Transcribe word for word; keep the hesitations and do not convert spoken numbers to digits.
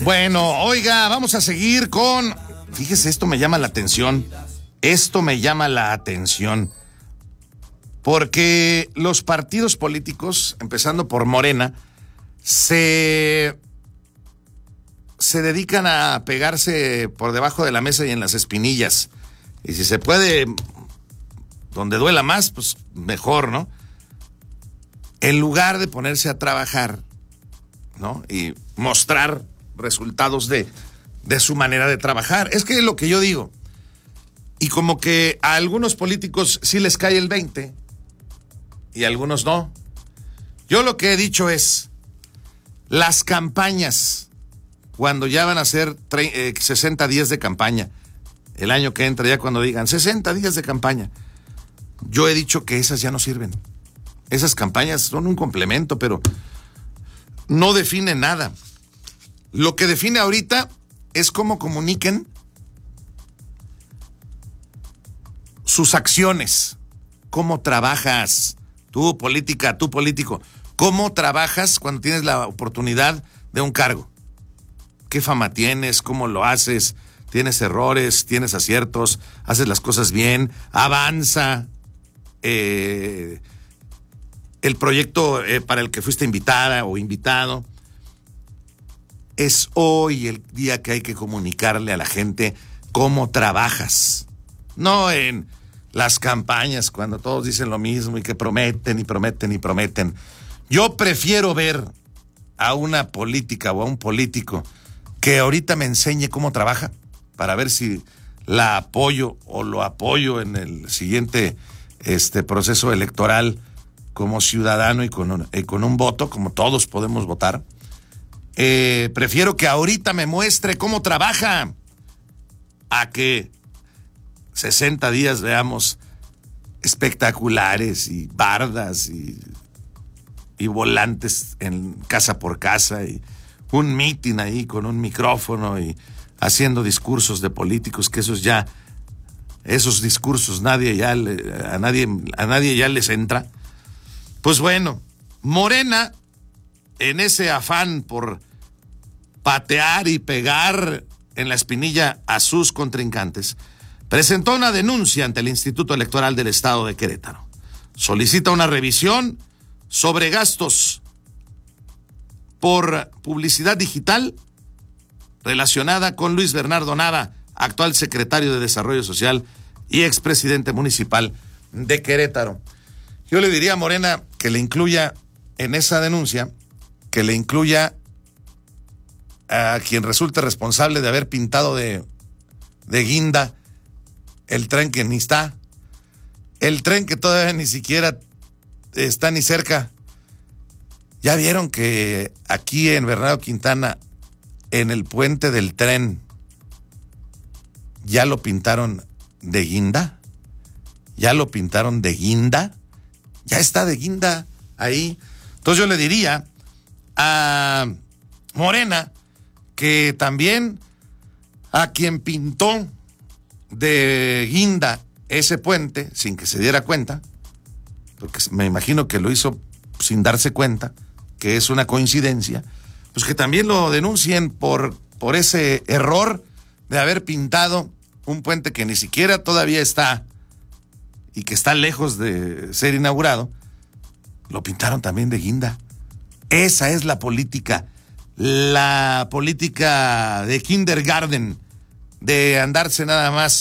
Bueno, oiga, vamos a seguir con... Fíjese, esto me llama la atención. Esto me llama la atención. Porque los partidos políticos, empezando por Morena, se... se dedican a pegarse por debajo de la mesa y en las espinillas. Y si se puede, donde duela más, pues mejor, ¿no? En lugar de ponerse a trabajar, ¿no? Y mostrar resultados de, de su manera de trabajar. Es que es lo que yo digo. Y como que a algunos políticos sí les cae el veinte y a algunos no. Yo lo que he dicho es, las campañas, cuando ya van a ser sesenta días de campaña, el año que entra, ya cuando digan sesenta días de campaña, yo he dicho que esas ya no sirven. Esas campañas son un complemento, pero no definen nada. Lo que define ahorita es cómo comuniquen sus acciones, cómo trabajas, tú política, tú político, cómo trabajas cuando tienes la oportunidad de un cargo. ¿Qué fama tienes? ¿Cómo lo haces? ¿Tienes errores? ¿Tienes aciertos? ¿Haces las cosas bien? ¿Avanza eh, el proyecto eh, para el que fuiste invitada o invitado? Es hoy el día que hay que comunicarle a la gente cómo trabajas. No en las campañas cuando todos dicen lo mismo y que prometen y prometen y prometen. Yo prefiero ver a una política o a un político que ahorita me enseñe cómo trabaja para ver si la apoyo o lo apoyo en el siguiente este proceso electoral como ciudadano y con un, y con un voto, como todos podemos votar. Eh, prefiero que ahorita me muestre cómo trabaja a que sesenta días veamos espectaculares y bardas y, y volantes en casa por casa y un mitin ahí con un micrófono y haciendo discursos de políticos, que esos ya, esos discursos nadie ya le, a nadie, a nadie ya les entra. Pues bueno, Morena, en ese afán por patear y pegar en la espinilla a sus contrincantes, presentó una denuncia ante el Instituto Electoral del Estado de Querétaro. Solicita una revisión sobre gastos por publicidad digital relacionada con Luis Bernardo Nava, actual secretario de Desarrollo Social y expresidente municipal de Querétaro. Yo le diría a Morena que le incluya en esa denuncia, que le incluya a quien resulte responsable de haber pintado de, de guinda el tren que ni está, el tren que todavía ni siquiera está ni cerca. ¿Ya vieron que aquí en Bernardo Quintana, en el puente del tren, ya lo pintaron de guinda? ¿Ya lo pintaron de guinda? Ya está de guinda ahí. Entonces yo le diría a Morena que también a quien pintó de guinda ese puente, sin que se diera cuenta, porque me imagino que lo hizo sin darse cuenta, que es una coincidencia, pues que también lo denuncien por, por ese error de haber pintado un puente que ni siquiera todavía está y que está lejos de ser inaugurado. Lo pintaron también de guinda. Esa es la política, la política de kindergarten, de andarse nada más